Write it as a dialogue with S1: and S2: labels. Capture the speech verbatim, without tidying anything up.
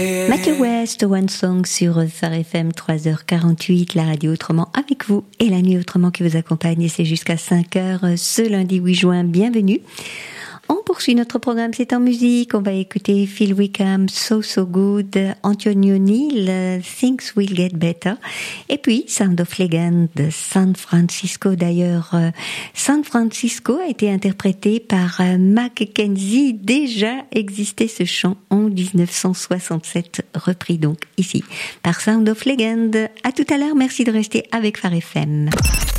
S1: Matthew West, One Song sur Phare F M, trois heures quarante-huit, la radio autrement avec vous et la nuit autrement qui vous accompagne, et c'est jusqu'à cinq heures ce lundi huit juin. Bienvenue. On poursuit notre programme, c'est en musique. On va écouter Phil Wickham, So So Good, Anthony O'Neill, Things Will Get Better. Et puis, Sound of Legend de San Francisco. D'ailleurs, euh, San Francisco a été interprété par euh, Mackenzie. Déjà existait ce chant en dix-neuf cent soixante-sept, repris donc ici par Sound of Legend. À tout à l'heure, merci de rester avec Phare F M.